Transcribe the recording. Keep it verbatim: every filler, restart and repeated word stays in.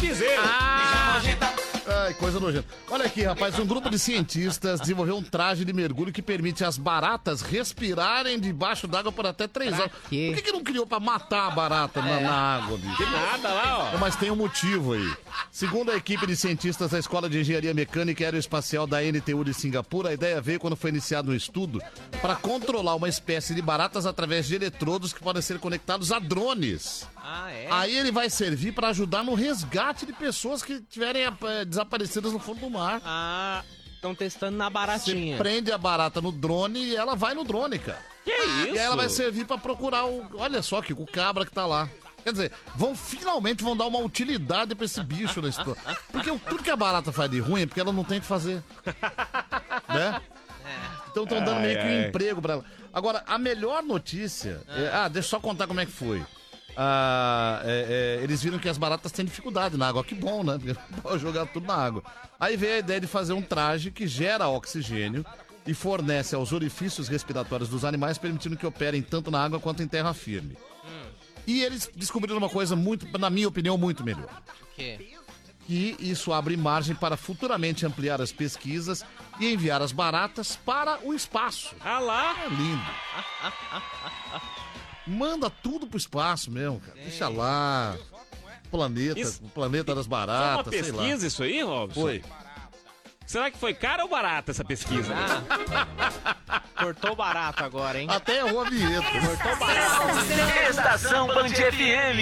piseiro. Ah. Ai, coisa nojenta. Olha aqui, rapaz, um grupo de cientistas desenvolveu um traje de mergulho que permite às baratas respirarem debaixo d'água por até três horas. quê? Por que, que não criou pra matar a barata na, na água, bicho? Que nada lá, ó. Mas tem um motivo aí. Segundo a equipe de cientistas da Escola de Engenharia Mecânica e Aeroespacial da N T U de Singapura, a ideia veio quando foi iniciado um estudo para controlar uma espécie de baratas através de eletrodos que podem ser conectados a drones. Ah, é? Aí ele vai servir para ajudar no resgate de pessoas que tiverem eh, desaparecidas no fundo do mar. Ah, estão testando na Você baratinha. prende a barata no drone e ela vai no drone, cara. Que isso? E aí ela vai servir para procurar o... Olha só, que o cabra que tá lá. Quer dizer, vão finalmente vão dar uma utilidade pra esse bicho na história. Porque o- tudo que a barata faz de ruim é porque ela não tem o que fazer. Né? Então estão dando Ai, meio que um ai. emprego pra ela. Agora, a melhor notícia... é- ah, deixa eu só contar como é que foi. Ah, é- é, eles viram que as baratas têm dificuldade na água. Que bom, né? Porque pode jogar tudo na água. Aí veio a ideia de fazer um traje que gera oxigênio e fornece aos orifícios respiratórios dos animais, permitindo que operem tanto na água quanto em terra firme. E eles descobriram uma coisa muito, na minha opinião, muito melhor. O quê? Que isso abre margem para futuramente ampliar as pesquisas e enviar as baratas para o espaço. Ah lá. É lindo. Manda tudo pro espaço mesmo, cara. Deixa lá. Planeta, Isso- o planeta das Foi uma baratas, sei lá. pesquisa isso aí, Robson? Foi. Será que foi cara ou barata essa pesquisa? Ah, cortou barato agora, hein? Até errou a vinheta. Cortou barato. Estação Band F M.